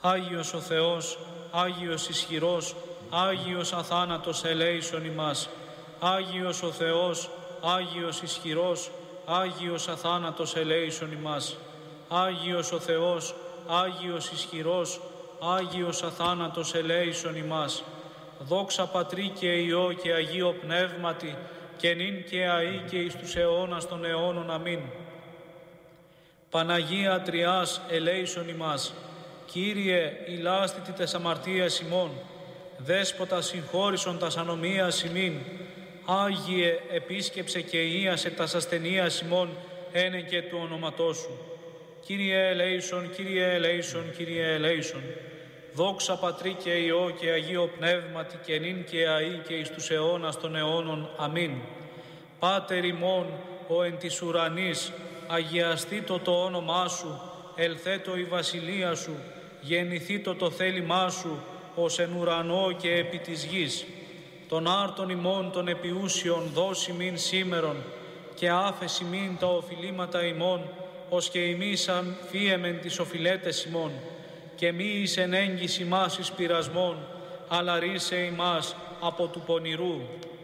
Άγιος ο Θεός, Άγιος ισχυρός, Άγιος αθάνατος ελέησον ημάς. Άγιος ο Θεός, Άγιος ισχυρός, Άγιος αθάνατος ελέησον ημάς. Άγιος ο Θεός, Άγιος ισχυρός, Άγιος αθάνατος ελέησον ημάς. Δόξα Πατρί και Υιό και Αγίο Πνεύματι, και νυν και αεί και εις τους αιώνας των αιώνων. Αμήν. Παναγία Τριάς ελέησον ημάς. Κύριε, ηλάστητη τες αμαρτίας ημών, Δέσποτα συγχώρησον τας ανομίας ημίν. Άγιε, επίσκεψε και ίασε τας ασθενείας ημών, ένεκε του ονόματός σου. Κύριε ελέησον, Κύριε ελέησον, Κύριε ελέησον. Δόξα Πατρί και Υιό και Αγίο Πνεύματι, και νυν και αεί και εις τους αιώνας των αιώνων. Αμήν. Πάτερ ημών, ο εν της ουρανής, αγιαστήτω το όνομά σου, ελθέτω η βασιλεία σου, γεννηθήτω το θέλημά σου, ως εν ουρανό και επί της γης. Τον άρτον ημών των επιούσιων δώσει μην σήμερον, και άφεση μην τα οφειλήματα ημών, ως και ημίσαν φύεμεν τις οφειλέτες ημών. Και μη εις εν έγκυς ημάς εις πειρασμών, αλλά ρίσε ημάς από του πονηρού.